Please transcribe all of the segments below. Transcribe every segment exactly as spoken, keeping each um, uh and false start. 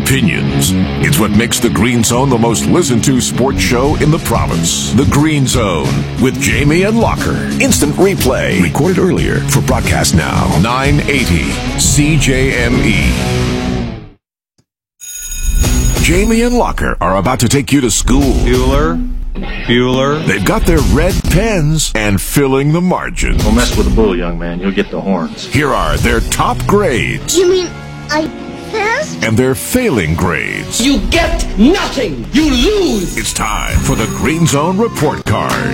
opinions. It's what makes the Green Zone the most listened to sports show in the province. The Green Zone with Jamie and Locker. Instant replay. Recorded earlier for broadcast now. nine eighty C J M E. Jamie and Locker are about to take you to school. Bueller. Bueller. They've got their red pens and filling the margins. Don't mess with the bull, young man. You'll get the horns. Here are their top grades. You mean I passed? And their failing grades. You get nothing. You lose. It's time for the Green Zone Report Card.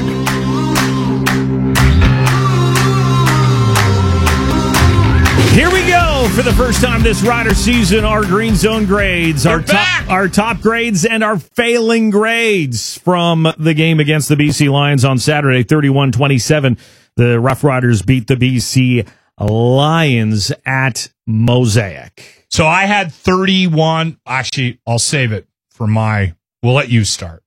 Here we go for the first time this Rider season. Our Green Zone grades, our We're back! top, our top grades, and our failing grades from the game against the B C Lions on Saturday, thirty-one twenty-seven. The Rough Riders beat the B C Lions at Mosaic. So I had thirty-one. Actually, I'll save it for my. We'll let you start.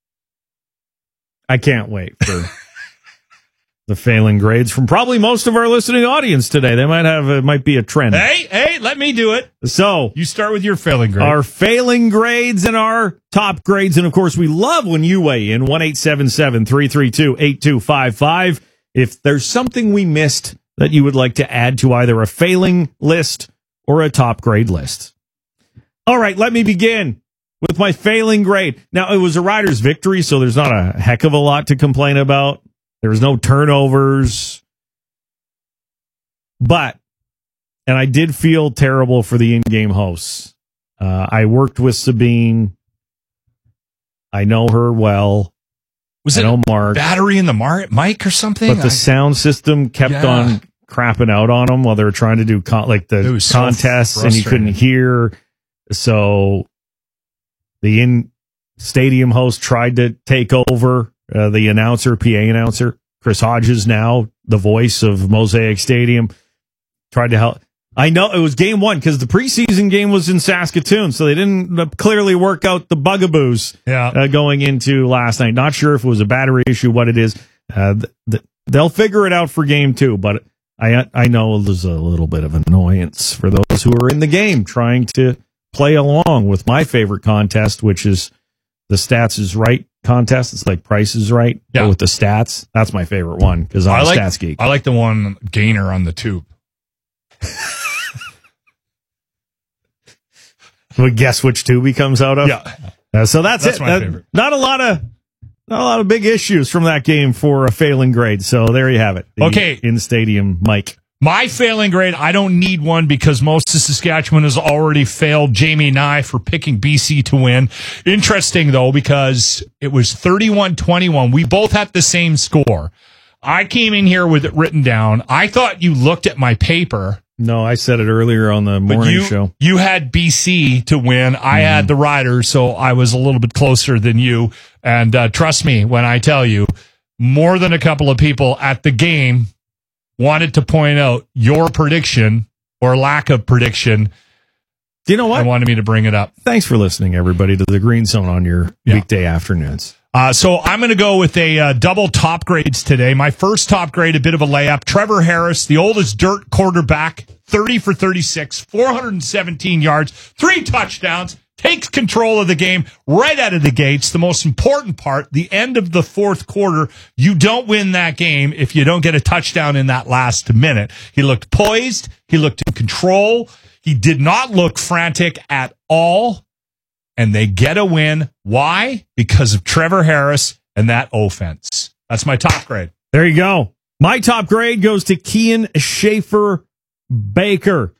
I can't wait for the failing grades from probably most of our listening audience today. They might have it might be a trend. Hey, hey, let me do it. So You start with your failing grade. our failing grades and our top grades. And of course, we love when you weigh in. one eight seven seven, three three two, eight two five five. If there's something we missed that you would like to add to either a failing list or a top grade list. All right, let me begin with my failing grade. Now, it was a Riders' victory, so there's not a heck of a lot to complain about. There was no turnovers. But, and I did feel terrible for the in-game hosts. Uh, I worked with Sabine. I know her well. Was I it know Mark. battery in the mar- mic or something? But the I- sound system kept Yeah. on crapping out on them while they were trying to do con- like It the was so contests, and you frustrating. couldn't hear. So the in-stadium host tried to take over. Uh, the announcer, P A announcer, Chris Hodges, now the voice of Mosaic Stadium, tried to help. I know it was game one because the preseason game was in Saskatoon, so they didn't uh, clearly work out the bugaboos Yeah. uh, going into last night. Not sure if it was a battery issue, what it is. Uh, th- th- they'll figure it out for game two, but I I know there's a little bit of annoyance for those who are in the game trying to play along with my favorite contest, which is the Stats is Right contest. It's like Price is Right, Yeah. but with the stats. That's my favorite one because I'm I a like, stats geek. I like the one gainer on the tube. Would guess which tube he comes out of? Yeah. Uh, so that's, That's it. my That- favorite. Not a lot of not a lot of big issues from that game for a failing grade. So there you have it. The Okay. in stadium mic. My failing grade, I don't need one because most of Saskatchewan has already failed Jamie and I for picking B C to win. Interesting, though, because it was thirty-one twenty-one. We both had the same score. I came in here with it written down. I thought you looked at my paper. No, I said it earlier on the But morning you, show. you had B C to win. I Mm-hmm. had the Riders, so I was a little bit closer than you. And uh, trust me when I tell you, more than a couple of people at the game wanted to point out your prediction or lack of prediction. Do you know what? I wanted me to bring it up. Thanks for listening, everybody, to the Green Zone on your Yeah. weekday afternoons. Uh, so I'm going to go with a uh, double top grades today. My first top grade, a bit of a layup. Trevor Harris, the oldest dirt quarterback, thirty for thirty-six, four hundred seventeen yards, three touchdowns, takes control of the game right out of the gates. The most important part, the end of the fourth quarter, you don't win that game if you don't get a touchdown in that last minute. He looked poised. He looked in control. He did not look frantic at all. And they get a win. Why? Because of Trevor Harris and that offense. That's my top grade. There you go. My top grade goes to Kean Schaefer Baker.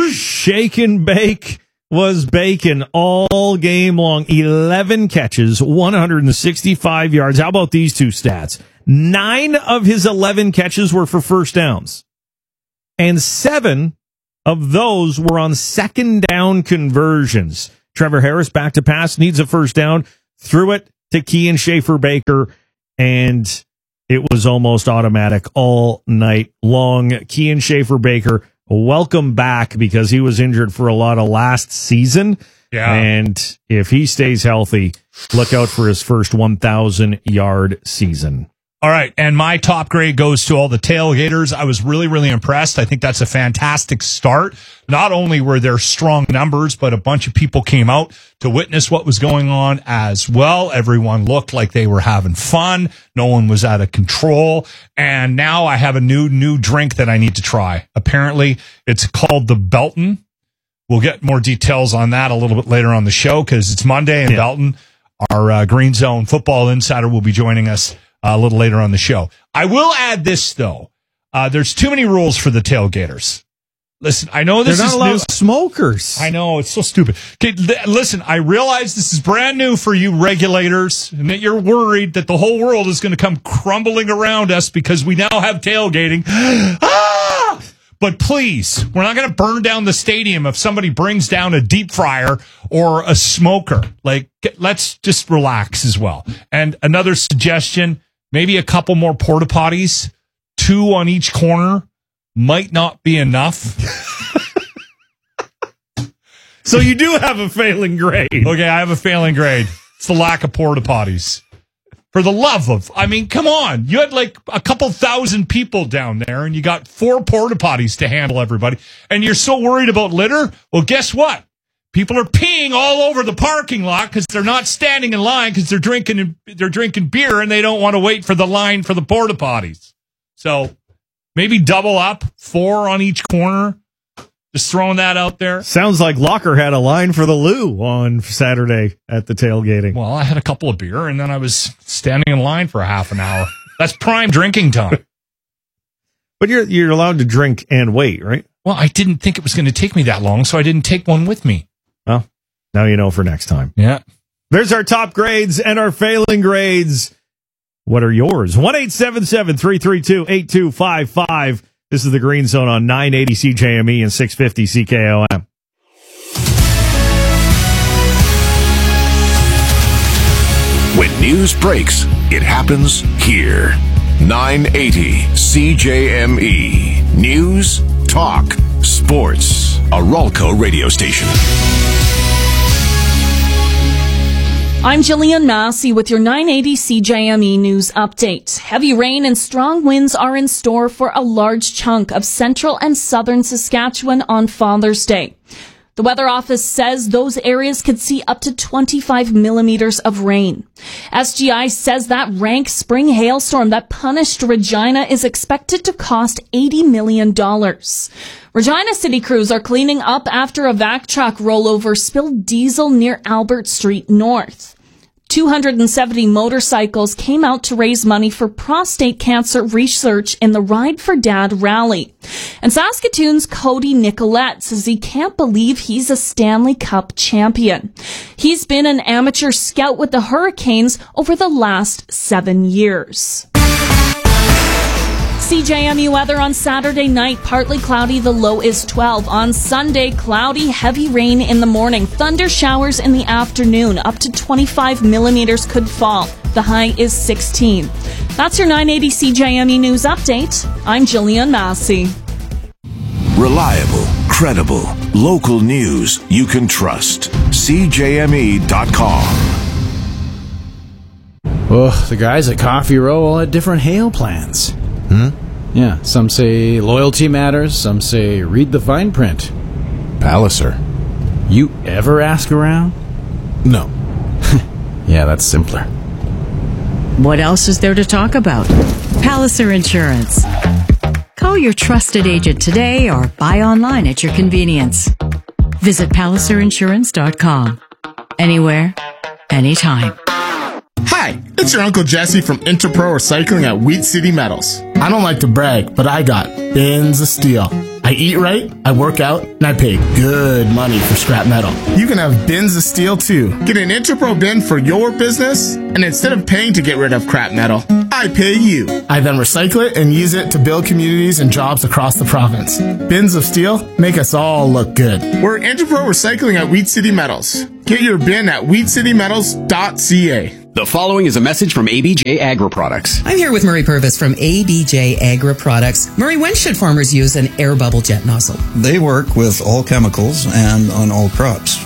Shake and bake was bacon all game long. eleven catches, one hundred sixty-five yards. How about these two stats? Nine of his eleven catches were for first downs. And seven of those were on second down conversions. Trevor Harris, back to pass, needs a first down, threw it to Kean Schaefer Baker, and it was almost automatic all night long. Kean Schaefer Baker, welcome back because he was injured for a lot of last season. Yeah. And if he stays healthy, look out for his first one thousand yard season. All right, and my top grade goes to all the tailgaters. I was really, really impressed. I think that's a fantastic start. Not only were there strong numbers, but a bunch of people came out to witness what was going on as well. Everyone looked like they were having fun. No one was out of control. And now I have a new, new drink that I need to try. Apparently, it's called the Belton. We'll get more details on that a little bit later on the show because it's Monday, and yeah. Belton, our uh, Green Zone football insider, will be joining us a little later on the show. I will add this, though. Uh, there's too many rules for the tailgaters. Listen, I know this They're not is allowed new. Smokers. I know, it's so stupid. Okay, th- listen, I realize this is brand new for you regulators, and that you're worried that the whole world is going to come crumbling around us because we now have tailgating. ah! But please, we're not going to burn down the stadium if somebody brings down a deep fryer or a smoker. Like, get, let's just relax as well. And another suggestion, maybe a couple more porta potties, two on each corner, might not be enough. So you do have a failing grade. Okay, I have a failing grade. It's the lack of porta potties. For the love of, I mean, come on. You had like a couple thousand people down there and you got four porta potties to handle everybody. And you're so worried about litter? Well, guess what? People are peeing all over the parking lot because they're not standing in line because they're drinking they're drinking beer and they don't want to wait for the line for the porta potties. So maybe double up, four on each corner. Just throwing that out there. Sounds like Locker had a line for the loo on Saturday at the tailgating. Well, I had a couple of beer, and then I was standing in line for a half an hour. That's prime drinking time. But you're you're allowed to drink and wait, right? Well, I didn't think it was going to take me that long, so I didn't take one with me. Well, now you know for next time. Yeah. There's our top grades and our failing grades. What are yours? one eight seven seven, three three two, eight two five five. This is the Green Zone on nine eighty C J M E and six fifty C K O M. When news breaks, it happens here. nine eighty C J M E. News, talk, sports. A Ralco radio station. I'm Jillian Massey with your nine eighty C J M E News Update. Heavy rain and strong winds are in store for a large chunk of central and southern Saskatchewan on Father's Day. The Weather Office says those areas could see up to twenty-five millimeters of rain. S G I says that rank spring hailstorm that punished Regina is expected to cost eighty million dollars. Regina city crews are cleaning up after a vac truck rollover spilled diesel near Albert Street North. two hundred seventy motorcycles came out to raise money for prostate cancer research in the Ride for Dad rally. And Saskatoon's Cody Nicolette says he can't believe he's a Stanley Cup champion. He's been an amateur scout with the Hurricanes over the last seven years. C J M E weather on Saturday night, partly cloudy, the low is twelve. On Sunday, cloudy, heavy rain in the morning, thunder showers in the afternoon, up to twenty-five millimeters could fall. The high is sixteen. That's your nine eighty C J M E News Update. I'm Jillian Massey. Reliable, credible, local news you can trust. C J M E dot com. Oh, the guys at Coffee Row all had different hail plans. Hmm? Yeah, some say loyalty matters, some say read the fine print. Palliser. You ever ask around? No. Yeah, that's simpler. What else is there to talk about? Palliser Insurance. Call your trusted agent today or buy online at your convenience. Visit Palliser Insurance dot com. Anywhere, anytime. Hi, it's your Uncle Jesse from Interpro Recycling at Wheat City Metals. I don't like to brag, but I got bins of steel. I eat right, I work out, and I pay good money for scrap metal. You can have bins of steel too. Get an Interpro bin for your business, and instead of paying to get rid of crap metal, I pay you. I then recycle it and use it to build communities and jobs across the province. Bins of steel make us all look good. We're Interpro Recycling at Wheat City Metals. Get your bin at wheat city metals dot c a. The following is a message from A B J Agri Products. I'm here with Murray Purvis from A B J Agri Products. Murray, when should farmers use an air bubble jet nozzle? They work with all chemicals and on all crops.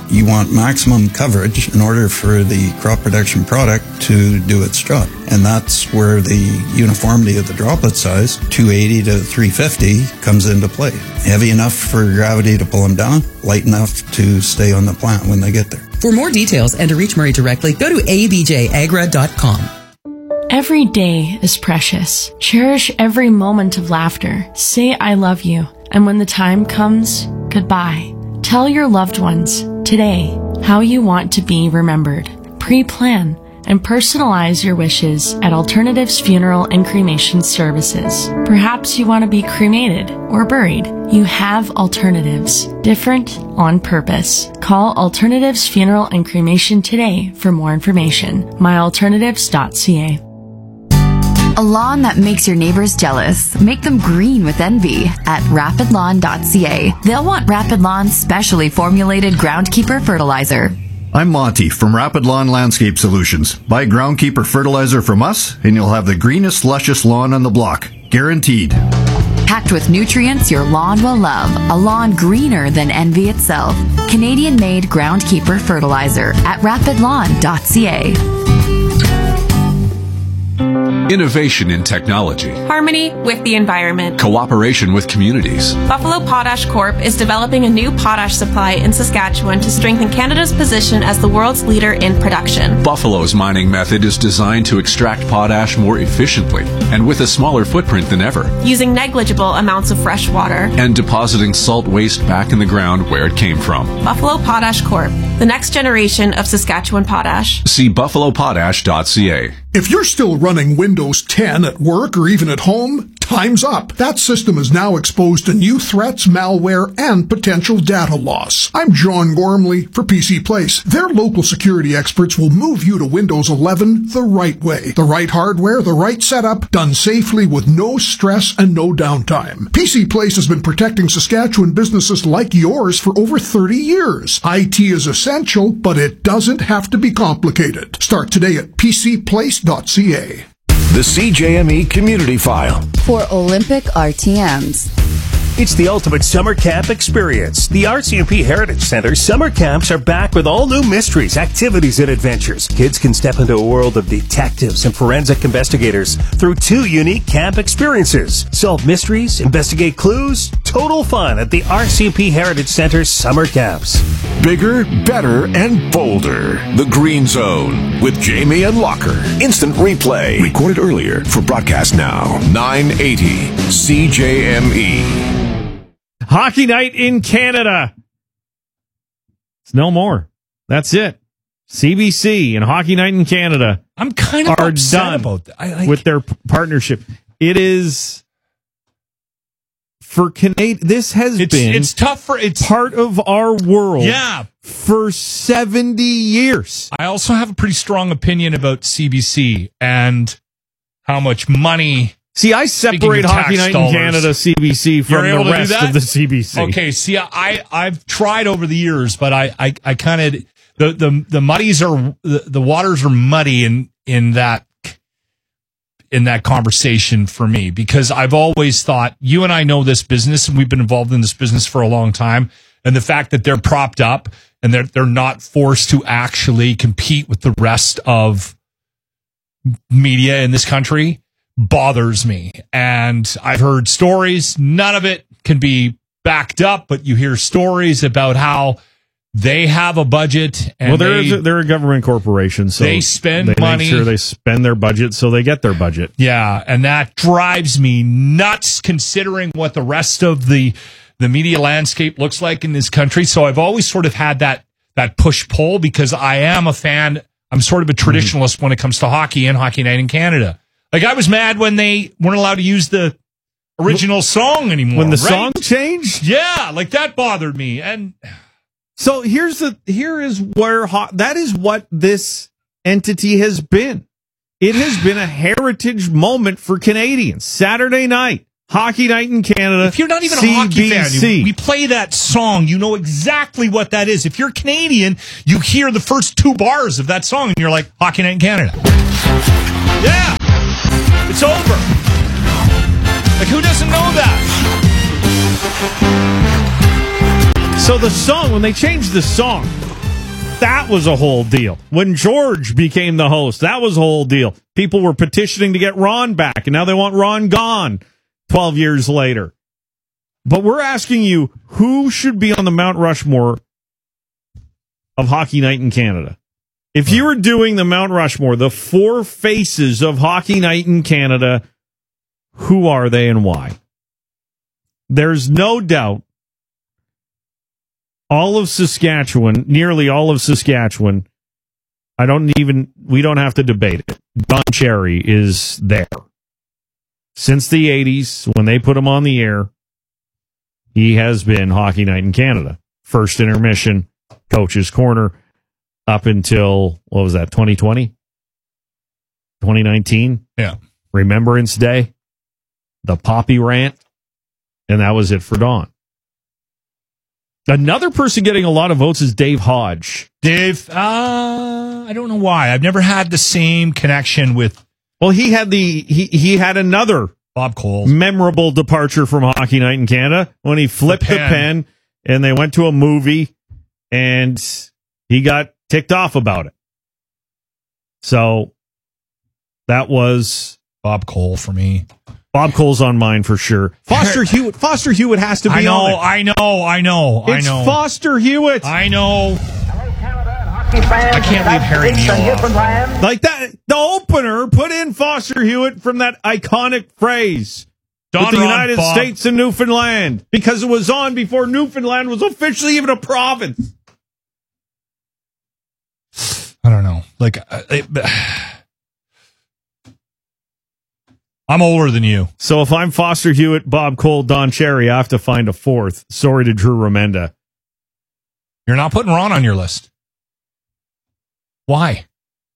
You want maximum coverage in order for the crop protection product to do its job. And that's where the uniformity of the droplet size, two eighty to three fifty, comes into play. Heavy enough for gravity to pull them down, light enough to stay on the plant when they get there. For more details and to reach Murray directly, go to a b j agra dot com. Every day is precious. Cherish every moment of laughter. Say I love you. And when the time comes, goodbye. Tell your loved ones today how you want to be remembered. Pre-plan and personalize your wishes at Alternatives Funeral and Cremation Services. Perhaps you want to be cremated or buried. You have alternatives. Different on purpose. Call Alternatives Funeral and Cremation today for more information. my alternatives dot c a. A lawn that makes your neighbors jealous. Make them green with envy at rapid lawn dot c a. They'll want Rapid Lawn's specially formulated Groundkeeper fertilizer. I'm Monty from Rapid Lawn Landscape Solutions. Buy Groundkeeper fertilizer from us, and you'll have the greenest, luscious lawn on the block. Guaranteed. Packed with nutrients your lawn will love. A lawn greener than envy itself. Canadian-made Groundkeeper fertilizer at rapid lawn dot c a. Innovation in technology. Harmony with the environment. Cooperation with communities. Buffalo Potash Corp is developing a new potash supply in Saskatchewan to strengthen Canada's position as the world's leader in production. Buffalo's mining method is designed to extract potash more efficiently and with a smaller footprint than ever. Using negligible amounts of fresh water. And depositing salt waste back in the ground where it came from. Buffalo Potash Corp, the next generation of Saskatchewan potash. See buffalo potash dot c a. If you're still running Windows ten at work or even at home, time's up. That system is now exposed to new threats, malware, and potential data loss. I'm John Gormley for P C Place. Their local security experts will move you to Windows eleven the right way. The right hardware, the right setup, done safely with no stress and no downtime. P C Place has been protecting Saskatchewan businesses like yours for over thirty years. I T is essential, but it doesn't have to be complicated. Start today at p c place dot c a. The C J M E Community File. For Olympic R T Ms. It's the ultimate summer camp experience. The R C M P Heritage Center summer camps are back with all new mysteries, activities, and adventures. Kids can step into a world of detectives and forensic investigators through two unique camp experiences. Solve mysteries, investigate clues, total fun at the R C M P Heritage Center summer camps. Bigger, better, and bolder. The Green Zone with Jamie and Locker. Instant replay. Recorded earlier for broadcast now. nine eighty C J M E. Hockey night in Canada. It's no more. That's it. C B C and Hockey night in Canada. I'm kind of are upset done about that. I, like, with their p- partnership. It is for Canadian. This has it's, been it's tough for it's part of our world. Yeah, for seventy years. I also have a pretty strong opinion about C B C and how much money. See, I separate Hockey Night in Canada C B C from the rest of the C B C. Okay, see, I I've tried over the years, but I I, I kind of the the the muddies are the, the waters are muddy in in that in that conversation for me, because I've always thought, you and I know this business and we've been involved in this business for a long time, and the fact that they're propped up and they're they're not forced to actually compete with the rest of media in this country bothers me. And I've heard stories, none of it can be backed up, but you hear stories about how they have a budget and well, they're, they, a, they're a government corporation, so they spend they money. Make sure they spend their budget so they get their budget. Yeah, and that drives me nuts considering what the rest of the the media landscape looks like in this country. So I've always sort of had that that push-pull, because I am a fan. I'm sort of a traditionalist mm-hmm. when it comes to hockey and Hockey Night in Canada. Like, I was mad when they weren't allowed to use the original song anymore. When the right? song changed? Yeah, like that bothered me. And so here's the here is where ho- that is what this entity has been. It has been a heritage moment for Canadians. Saturday night, Hockey Night in Canada. If you're not even C B C. a hockey fan, you, we play that song, you know exactly what that is. If you're Canadian, you hear the first two bars of that song and you're like, Hockey Night in Canada. Yeah. It's over. Like, who doesn't know that? So the song, when they changed the song, that was a whole deal. When George became the host, that was a whole deal. People were petitioning to get Ron back, and now they want Ron gone twelve years later. But we're asking you, who should be on the Mount Rushmore of Hockey Night in Canada? If you were doing the Mount Rushmore, the four faces of Hockey Night in Canada, who are they and why? There's no doubt all of Saskatchewan, nearly all of Saskatchewan, I don't even, we don't have to debate it. Don Cherry is there. Since the eighties, when they put him on the air, he has been Hockey Night in Canada. First intermission, Coach's Corner, up until, what was that, twenty twenty? twenty nineteen? Yeah. Remembrance Day, the Poppy Rant, and that was it for Don. Another person getting a lot of votes is Dave Hodge. Dave, uh, I don't know why. I've never had the same connection with. Well, he had the he he had another Bob Cole memorable departure from Hockey Night in Canada when he flipped the pen. the pen and they went to a movie and he got ticked off about it. So that was Bob Cole for me. Bob Cole's on mine for sure. Foster Hewitt. Foster Hewitt has to be I know, on it. I know, I know, I it's know. Foster Hewitt. I know. I can't leave Harry Neal off. Like that, the opener put in Foster Hewitt from that iconic phrase. Don with the Ron United Bob. States and Newfoundland. Because it was on before Newfoundland was officially even a province. I don't know. Like, uh, it, I'm older than you. So if I'm Foster Hewitt, Bob Cole, Don Cherry, I have to find a fourth. Sorry to Drew Remenda. You're not putting Ron on your list. Why?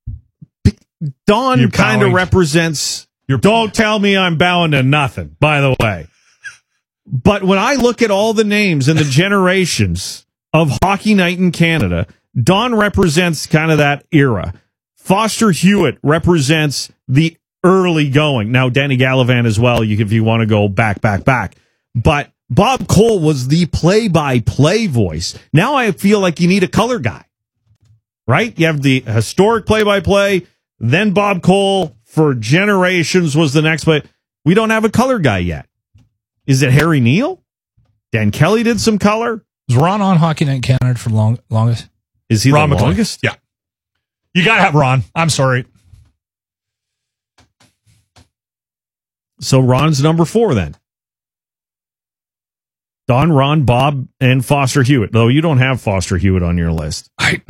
Don kind of represents... You're, don't tell me I'm bowing to nothing, by the way. But when I look at all the names and the generations of Hockey Night in Canada, Don represents kind of that era. Foster Hewitt represents the early going. Now, Danny Gallivan as well, you, if you want to go back, back, back. But Bob Cole was the play-by-play voice. Now I feel like you need a color guy, right? You have the historic play-by-play, then Bob Cole for generations was the next play. We don't have a color guy yet. Is it Harry Neal? Dan Kelly did some color. Was Ron on Hockey Night in Canada for long longest? Is he Ron the McLean. longest? Yeah. You got to have Ron. I'm sorry. So Ron's number four then. Don, Ron, Bob, and Foster Hewitt. Though you don't have Foster Hewitt on your list. I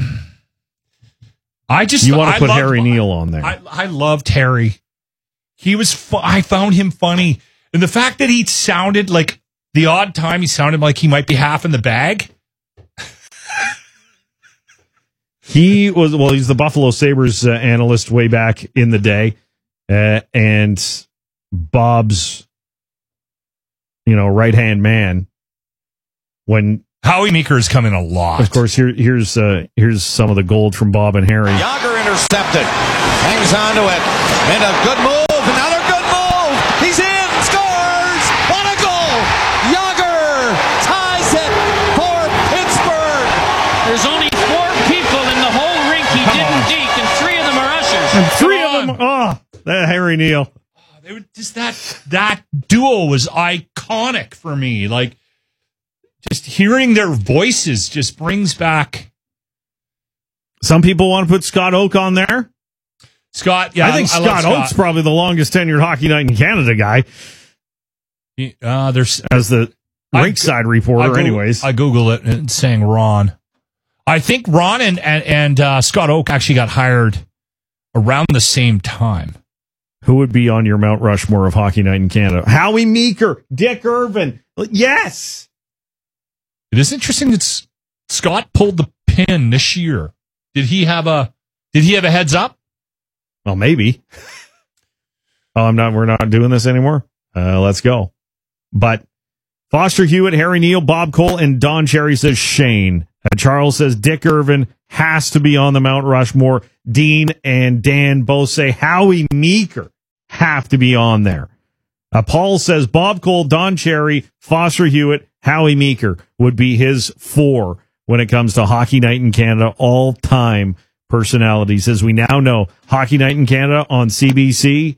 I just you want to I put loved, Harry Neal on there. I, I loved Harry. He was fu- I found him funny. And the fact that he sounded like the odd time he sounded like he might be half in the bag. He was, well, he's the Buffalo Sabres uh, analyst way back in the day. Uh, and Bob's, you know, right-hand man. When Howie Meeker is coming a lot. Of course, here, here's uh, here's some of the gold from Bob and Harry. Yager intercepted. Hangs on to it. And a good move. Another good move. He's in. Scores. What a goal. Yager ties it for Pittsburgh. There's only four people in the whole rink he Come didn't on. deke, and three of them are ushers. And three of them, oh, that Harry Neal. They were just that that duo was iconic for me. Like, just hearing their voices just brings back. Some people want to put Scott Oak on there. Scott, yeah, I think I, I Scott love Oak's Scott. probably the longest tenured Hockey Night in Canada guy. Uh, there's as the rinkside reporter, I Google, anyways. I Google it and it's saying Ron. I think Ron and and, and uh, Scott Oak actually got hired around the same time. Who would be on your Mount Rushmore of Hockey Night in Canada? Howie Meeker, Dick Irvin. Yes. It is interesting that S- Scott pulled the pin this year. Did he have a Did he have a heads up? Well, maybe. Oh, I'm not. We're not doing this anymore. Uh, let's go. But Foster Hewitt, Harry Neal, Bob Cole, and Don Cherry says Shane. Uh, Charles says Dick Irvin has to be on the Mount Rushmore. Dean and Dan both say Howie Meeker have to be on there. Uh, Paul says Bob Cole, Don Cherry, Foster Hewitt, Howie Meeker would be his four when it comes to Hockey Night in Canada all-time personalities. As we now know, Hockey Night in Canada on C B C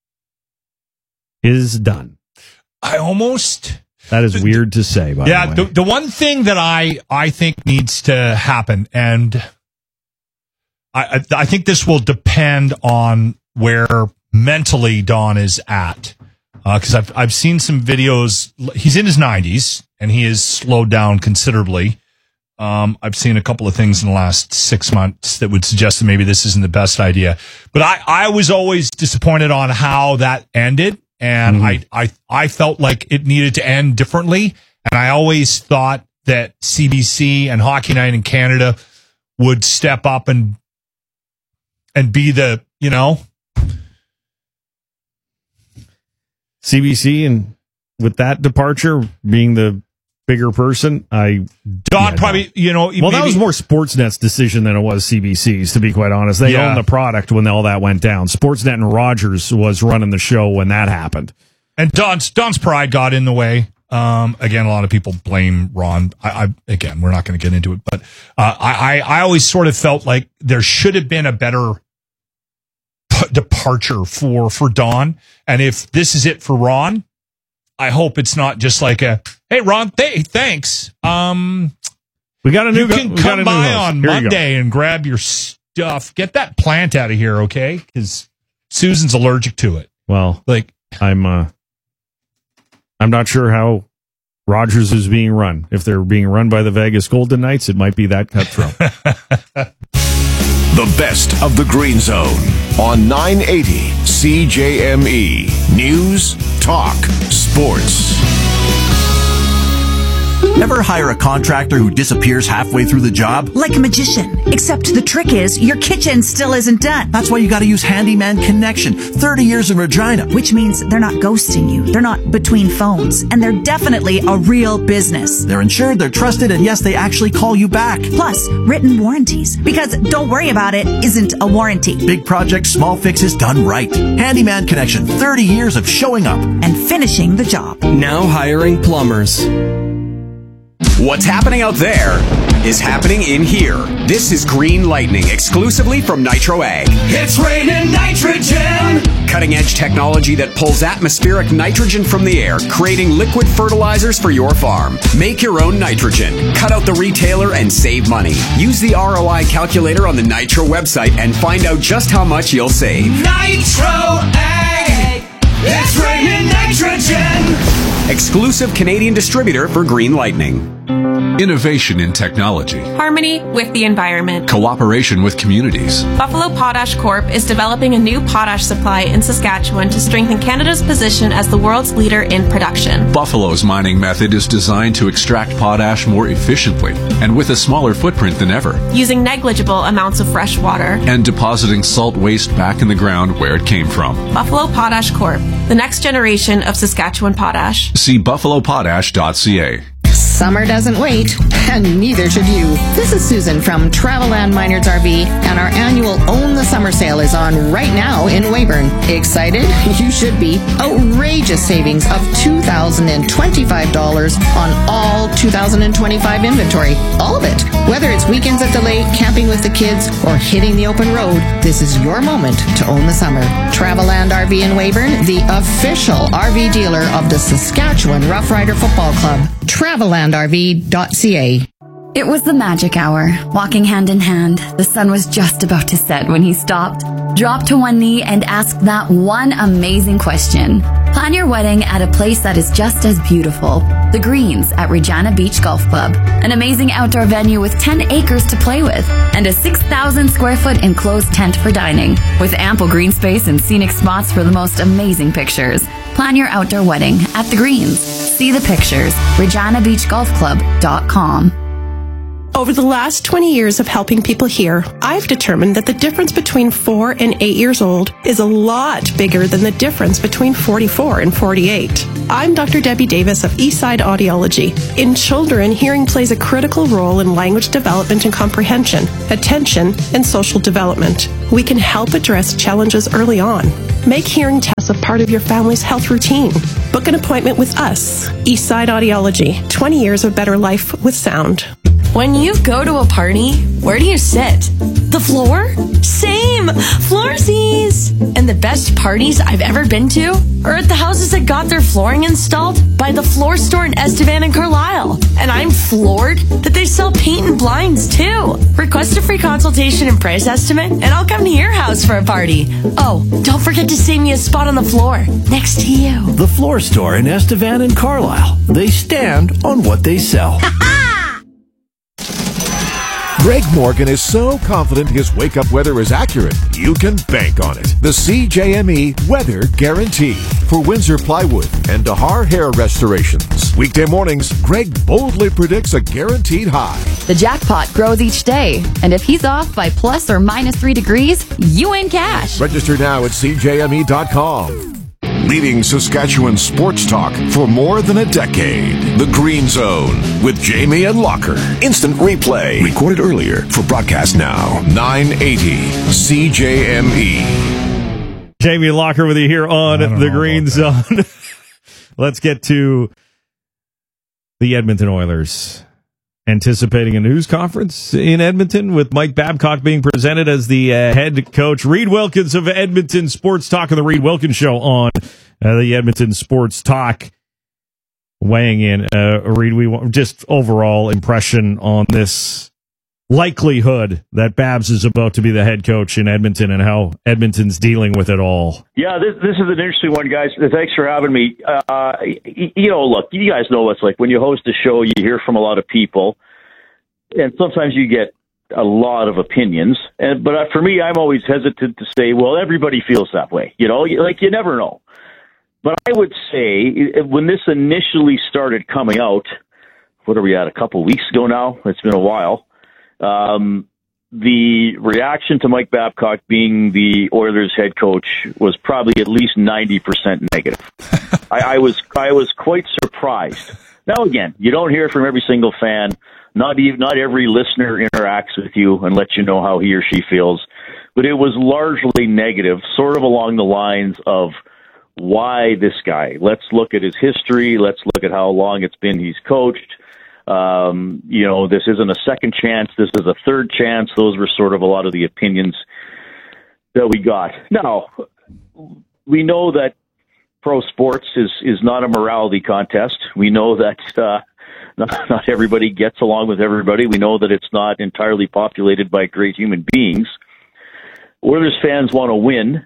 is done. I almost... That is weird to say, by yeah, the way. the, the one thing that I, I think needs to happen, and I, I, I think this will depend on where mentally Don is at. Because uh, I've, I've seen some videos. He's in his nineties, and he has slowed down considerably. Um, I've seen a couple of things in the last six months that would suggest that maybe this isn't the best idea. But I, I was always disappointed on how that ended. And mm-hmm. I, I, I felt like it needed to end differently. And I always thought that C B C and Hockey Night in Canada would step up and, and be the, you know, C B C, and with that departure being the bigger person, I Don yeah, probably, you know, well, maybe, that was more Sportsnet's decision than it was C B C's, to be quite honest. They yeah. owned the product when all that went down. Sportsnet and Rogers was running the show when that happened. And Don's Don's pride got in the way. Um, again, a lot of people blame Ron. I, I again, we're not going to get into it, but uh, I, I I always sort of felt like there should have been a better p- departure for for Don. And if this is it for Ron, I hope it's not just like a, hey, Ron, th- thanks. Um, we got a new. You can go- come by host. on Here Monday and grab your stuff. Get that plant out of here, okay? Because Susan's allergic to it. Well, like I'm, uh, I'm not sure how Rogers is being run. If they're being run by the Vegas Golden Knights, it might be that cutthroat. The best of the Green Zone on nine eighty C J M E. News, talk, sports. Ever hire a contractor who disappears halfway through the job? Like a magician. Except the trick is, your kitchen still isn't done. That's why you gotta use Handyman Connection. thirty years in Regina. Which means they're not ghosting you. They're not between phones. And they're definitely a real business. They're insured, they're trusted, and yes, they actually call you back. Plus, written warranties. Because don't worry about it isn't a warranty. Big projects, small fixes done right. Handyman Connection. thirty years of showing up. And finishing the job. Now hiring plumbers. What's happening out there is happening in here. This is Green Lightning, exclusively from Nitro Ag. It's raining nitrogen! Cutting edge technology that pulls atmospheric nitrogen from the air, creating liquid fertilizers for your farm. Make your own nitrogen. Cut out the retailer and save money. Use the R O I calculator on the Nitro website and find out just how much you'll save. Nitro Ag! It's raining nitrogen! Exclusive Canadian distributor for Green Lightning. Innovation in technology. Harmony with the environment. Cooperation with communities. Buffalo Potash Corp is developing a new potash supply in Saskatchewan to strengthen Canada's position as the world's leader in production. Buffalo's mining method is designed to extract potash more efficiently and with a smaller footprint than ever. Using negligible amounts of fresh water. And depositing salt waste back in the ground where it came from. Buffalo Potash Corp, the next generation of Saskatchewan potash. See buffalo potash dot c a. Summer doesn't wait, and neither should you. This is Susan from Travelland Minards R V, and our annual Own the Summer sale is on right now in Weyburn. Excited? You should be. Outrageous savings of two thousand twenty-five dollars on all two thousand twenty-five inventory. All of it. Whether it's weekends at the lake, camping with the kids, or hitting the open road, this is your moment to own the summer. Travelland R V in Weyburn, the official R V dealer of the Saskatchewan Rough Rider Football Club. travelland r v dot c a. It was the magic hour, walking hand in hand. The sun was just about to set when he stopped, dropped to one knee, and asked that one amazing question. Plan your wedding at a place that is just as beautiful. The Greens at Regina Beach Golf Club. An amazing outdoor venue with ten acres to play with, and a six thousand square foot enclosed tent for dining, with ample green space and scenic spots for the most amazing pictures. Plan your outdoor wedding at The Greens. See the pictures, regina beach golf club dot com. Over the last twenty years of helping people hear, I've determined that the difference between four and eight years old is a lot bigger than the difference between forty-four and forty-eight. I'm Doctor Debbie Davis of Eastside Audiology. In children, hearing plays a critical role in language development and comprehension, attention, and social development. We can help address challenges early on. Make hearing tests a part of your family's health routine. Book an appointment with us, Eastside Audiology. twenty years of better life with sound. When you go to a party, where do you sit? The floor? Same! Floorsies! And the best parties I've ever been to are at the houses that got their flooring installed by the Floor Store in Estevan and Carlisle. And I'm floored that they sell paint and blinds too. Request a free consultation and price estimate, and I'll come to your house for a party. Oh, don't forget to save me a spot on the floor next to you. The Floor Store in Estevan and Carlisle. They stand on what they sell. Greg Morgan is so confident his wake-up weather is accurate, you can bank on it. The C J M E Weather Guarantee for Windsor Plywood and Dahar Hair Restorations. Weekday mornings, Greg boldly predicts a guaranteed high. The jackpot grows each day, and if he's off by plus or minus three degrees, you win cash. Register now at C J M E dot com. Leading Saskatchewan sports talk for more than a decade. The Green Zone with Jamie and Locker. Instant replay. Recorded earlier for broadcast now. nine eighty C J M E. Jamie Locker with you here on the Green Zone. Let's get to the Edmonton Oilers. Anticipating a news conference in Edmonton with Mike Babcock being presented as the uh, head coach. Reed Wilkins of Edmonton Sports Talk and the Reed Wilkins Show on uh, the Edmonton Sports Talk weighing in. Uh, Reed, we want just overall impression on this likelihood that Babs is about to be the head coach in Edmonton and how Edmonton's dealing with it all. Yeah, this this is an interesting one, guys. Thanks for having me. Uh, you know, look, you guys know what it's like when you host a show. You hear from a lot of people, and sometimes you get a lot of opinions. And but for me, I'm always hesitant to say, well, everybody feels that way. You know, like you never know. But I would say when this initially started coming out, what are we at? A couple of weeks ago now. It's been a while. Um, the reaction to Mike Babcock being the Oilers head coach was probably at least ninety percent negative. I, I was, I was quite surprised. Now again, you don't hear from every single fan. Not even, not every listener interacts with you and lets you know how he or she feels, but it was largely negative, sort of along the lines of why this guy? Let's look at his history. Let's look at how long it's been he's coached. Um, you know, this isn't a second chance. This is a third chance. Those were sort of a lot of the opinions that we got. Now, we know that pro sports is, is not a morality contest. We know that uh, not, not everybody gets along with everybody. We know that it's not entirely populated by great human beings. Oilers fans want to win.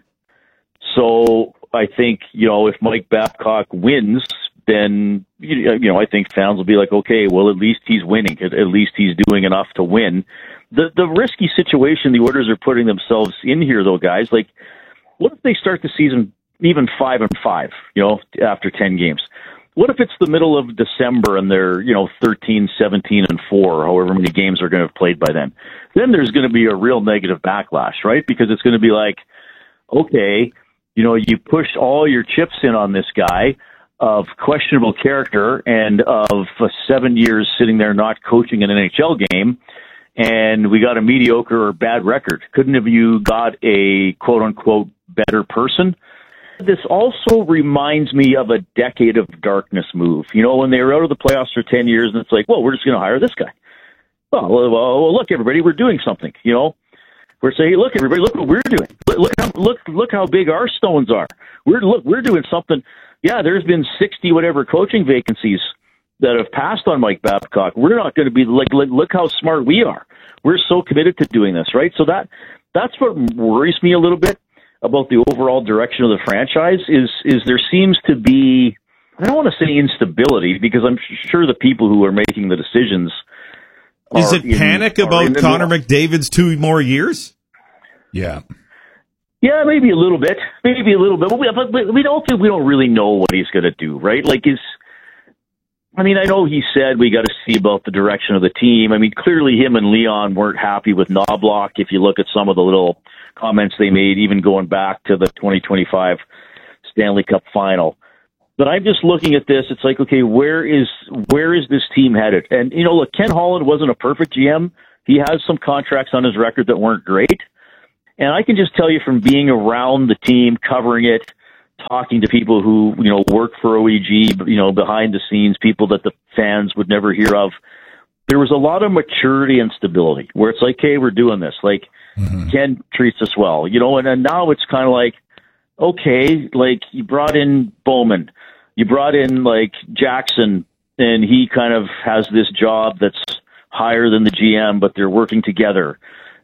So I think, you know, if Mike Babcock wins, then, you know, I think fans will be like, okay, well, at least he's winning. At, at least he's doing enough to win. The the risky situation the Oilers are putting themselves in here, though, guys, like, what if they start the season even five and five, you know, after ten games? What if it's the middle of December and they're, you know, thirteen, seventeen, and four, however many games are going to have played by then? Then there's going to be a real negative backlash, right? Because it's going to be like, okay, you know, you pushed all your chips in on this guy of questionable character and of uh, seven years sitting there not coaching an N H L game, and we got a mediocre or bad record. Couldn't have you got a quote-unquote better person? This also reminds me of a decade of darkness move. You know, when they were out of the playoffs for ten years, and it's like, well, we're just going to hire this guy. Well, well, well, look, everybody, we're doing something, you know. We're saying, hey, look, everybody, look what we're doing. Look, look, how, look, look how big our stones are. We're look, we're doing something. Yeah, there's been sixty whatever coaching vacancies that have passed on Mike Babcock. We're not going to be like, look, look how smart we are. We're so committed to doing this, right? So that that's what worries me a little bit about the overall direction of the franchise. Is is there seems to be, I don't want to say instability, because I'm sure the people who are making the decisions. Is it in, panic about Connor McDavid's two more years? Yeah. Yeah, maybe a little bit, maybe a little bit, but we, but we don't think we don't really know what he's going to do, right? Like, is, I mean, I know he said we got to see about the direction of the team. I mean, clearly him and Leon weren't happy with Knobloch. If you look at some of the little comments they made, even going back to the twenty twenty-five Stanley Cup final. But I'm just looking at this. It's like, okay, where is where is this team headed? And you know, look, Ken Holland wasn't a perfect G M. He has some contracts on his record that weren't great. And I can just tell you from being around the team, covering it, talking to people who, you know, work for O E G, you know, behind the scenes, people that the fans would never hear of. there was a lot of maturity and stability where it's like, hey, we're doing this. Like, mm-hmm. Ken treats us well, you know, and then now it's kind of like, okay, like you brought in Bowman, you brought in like Jackson, and he kind of has this job that's higher than the G M, but they're working together.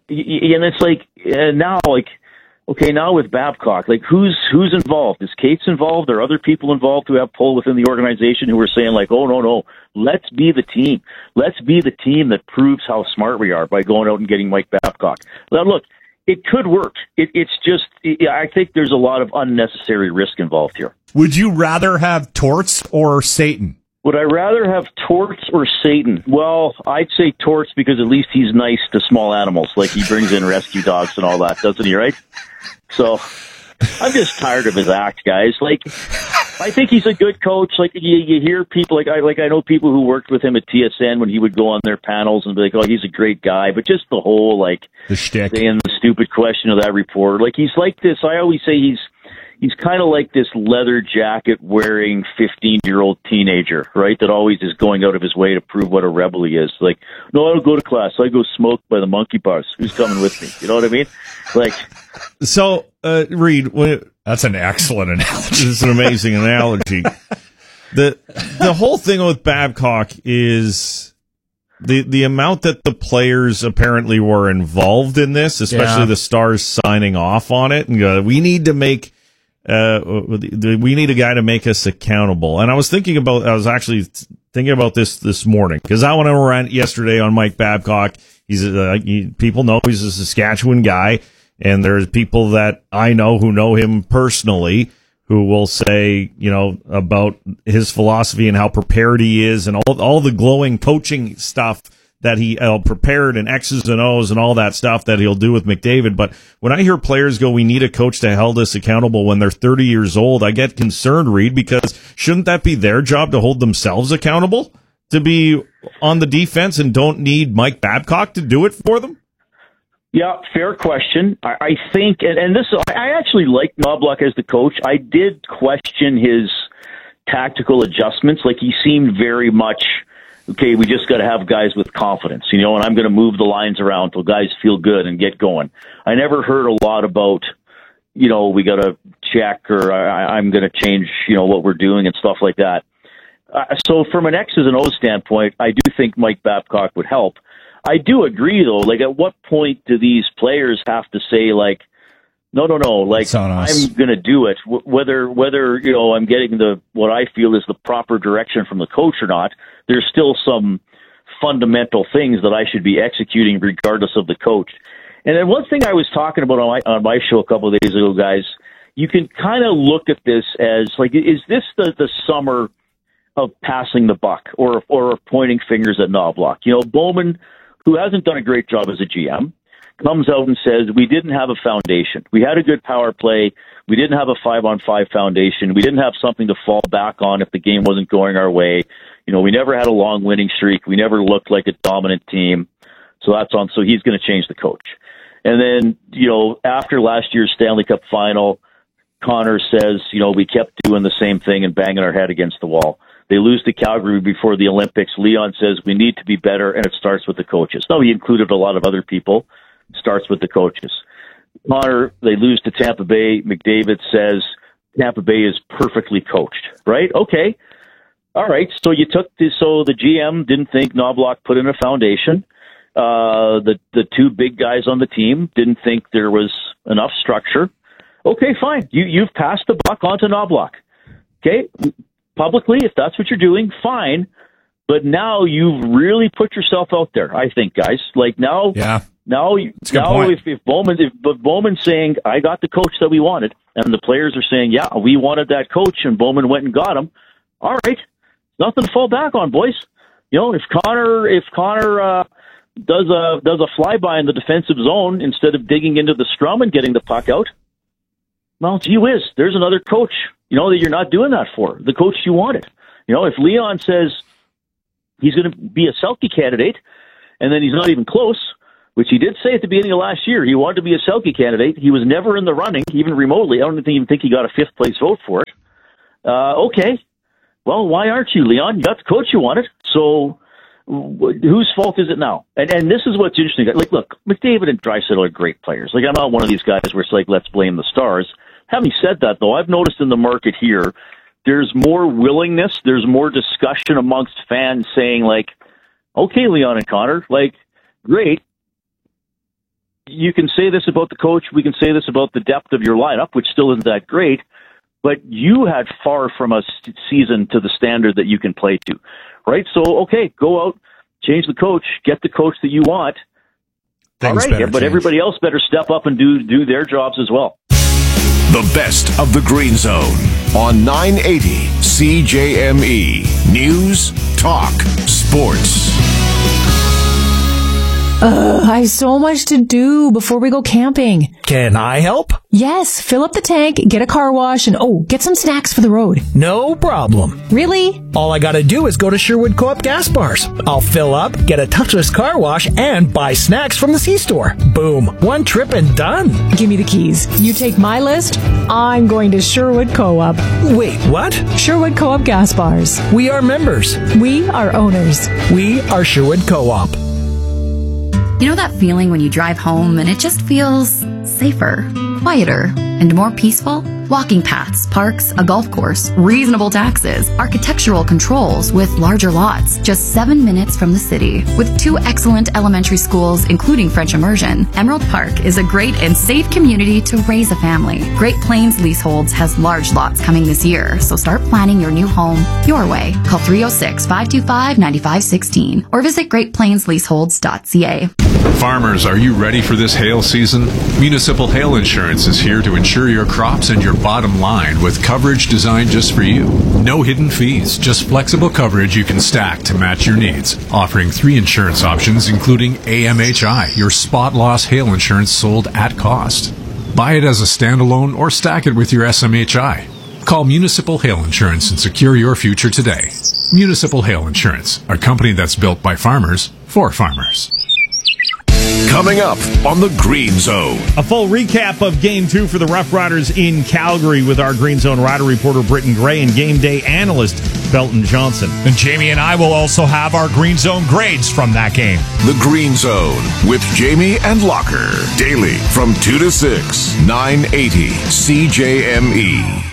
And it's like, and now like, okay, now with Babcock, like who's who's involved? Is Cates involved? Are other people involved who have pull within the organization who are saying like, oh, no, no, let's be the team. Let's be the team that proves how smart we are by going out and getting Mike Babcock. Now, look, it could work. It, it's just, it, I think there's a lot of unnecessary risk involved here. Would you rather have Torts or Satan? Would I rather have Torts or Satan? Well, I'd say Torts because at least he's nice to small animals. Like he brings in rescue dogs and all that, doesn't he, right? So I'm just tired of his act, guys. Like, I think he's a good coach. Like you, you hear people, like I like I know people who worked with him at T S N when he would go on their panels and be like, oh, he's a great guy. But just the whole, like, the shtick. saying the stupid question of that reporter. Like, he's like this. I always say he's He's kind of like this leather jacket wearing fifteen-year-old teenager, right? That always is going out of his way to prove what a rebel he is. Like, no, I don't go to class. I go smoke by the monkey bars. Who's coming with me? You know what I mean? Like, so, uh, Reed, when, that's an excellent analogy. It's an amazing analogy. The the whole thing with Babcock is the the amount that the players apparently were involved in this, especially Yeah. the Stars signing off on it, and uh, we need to make. Uh, we need a guy to make us accountable. And I was thinking about, I was actually thinking about this this morning because I went around yesterday on Mike Babcock. He's uh, he, people know he's a Saskatchewan guy, and there's people that I know who know him personally who will say, you know, about his philosophy and how prepared he is and all all the glowing coaching stuff that he uh, prepared and X's and O's and all that stuff that he'll do with McDavid. But when I hear players go, we need a coach to hold us accountable when they're thirty years old, I get concerned, Reed, because shouldn't that be their job to hold themselves accountable, to be on the defense and don't need Mike Babcock to do it for them? yeah, fair question. I, I think, and, and this, I actually like Knobloch as the coach. I did question his tactical adjustments. Like, he seemed very much, okay, we just got to have guys with confidence, you know, and I'm going to move the lines around till guys feel good and get going. I never heard a lot about, you know, we got to check or I, I'm going to change, you know, what we're doing and stuff like that. Uh, so from an X's and O's standpoint, I do think Mike Babcock would help. I do agree, though, like, at what point do these players have to say, like, no, no, no, like, I'm going to do it, w- whether, whether, you know, I'm getting the, what I feel is the proper direction from the coach or not. There's still some fundamental things that I should be executing regardless of the coach. And then one thing I was talking about on my, on my show a couple of days ago, guys, you can kind of look at this as, like, is this the, the summer of passing the buck or, or pointing fingers at Knobloch? You know, Bowman, who hasn't done a great job as a G M, comes out and says, we didn't have a foundation. We had a good power play. We didn't have a five-on-five foundation. We didn't have something to fall back on if the game wasn't going our way. You know, we never had a long winning streak. We never looked like a dominant team. So that's on. So he's going to change the coach. And then, you know, after last year's Stanley Cup final, Connor says, you know, we kept doing the same thing and banging our head against the wall. They lose to Calgary before the Olympics. Leon says we need to be better, and it starts with the coaches. No, he included a lot of other people. It starts with the coaches. Connor, they lose to Tampa Bay. McDavid says Tampa Bay is perfectly coached, right? Okay. All right. So you took this, so the G M didn't think Knobloch put in a foundation. Uh, the, the two big guys on the team didn't think there was enough structure. Okay, fine. You, you've passed the buck on to Knobloch. Okay. Publicly, if that's what you're doing, fine. But now you've really put yourself out there, I think, guys. Like now, yeah. now, now if, if Bowman, if, if Bowman's saying, I got the coach that we wanted, and the players are saying, yeah, we wanted that coach, and Bowman went and got him, all right, nothing to fall back on, boys. You know, if Connor, if Connor, uh, does a, does a flyby in the defensive zone instead of digging into the scrum and getting the puck out, well, gee whiz, there's another coach, you know, that you're not doing that for, the coach you wanted. You know, if Leon says he's going to be a Selke candidate, and then he's not even close, which he did say at the beginning of last year, he wanted to be a Selke candidate. He was never in the running, even remotely. I don't even think he got a fifth place vote for it. Uh, okay. Well, why aren't you, Leon? You got the coach you wanted. So whose fault is it now? And and this is what's interesting. Like, look, McDavid and Draisaitl are great players. Like, I'm not one of these guys where it's like, let's blame the Stars. Having said that, though, I've noticed in the market here, there's more willingness, there's more discussion amongst fans saying, like, okay, Leon and Connor, like, great. You can say this about the coach. We can say this about the depth of your lineup, which still isn't that great. But you had far from a season to the standard that you can play to, right? So, okay, go out, change the coach, get the coach that you want. Things All right, yeah, but change. everybody else better step up and do do their jobs as well. The best of the Green Zone on nine eighty C J M E. News, talk, sports. Uh, I have so much to do before we go camping. Can I help? Yes, fill up the tank, get a car wash, and oh, get some snacks for the road. No problem. Really? All I gotta do is go to Sherwood Co-op gas bars. I'll fill up, get a touchless car wash, and buy snacks from the C-store. Boom. One trip and done. Give me the keys. You take my list, I'm going to Sherwood Co-op. Wait, what? Sherwood Co-op gas bars. We are members. We are owners. We are Sherwood Co-op. You know that feeling when you drive home and it just feels safer, quieter, and more peaceful? Walking paths, parks, a golf course, reasonable taxes, architectural controls with larger lots, just seven minutes from the city. With two excellent elementary schools, including French immersion, Emerald Park is a great and safe community to raise a family. Great Plains Leaseholds has large lots coming this year, so start planning your new home your way. Call three oh six, five two five, nine five one six or visit great plains leaseholds dot c a. Farmers, are you ready for this hail season? Municipal Hail Insurance is here to insure your crops and your bottom line with coverage designed just for you. No hidden fees, just flexible coverage you can stack to match your needs. Offering three insurance options, including A M H I, your spot loss hail insurance sold at cost. Buy it as a standalone or stack it with your S M H I. Call Municipal Hail Insurance and secure your future today. Municipal Hail Insurance, a company that's built by farmers for farmers. Coming up on the Green Zone. A full recap of Game two for the Rough Riders in Calgary with our Green Zone Rider reporter Britton Gray and game day analyst Belton Johnson. And Jamie and I will also have our Green Zone grades from that game. The Green Zone with Jamie and Locker. Daily from two to six, nine eighty C J M E.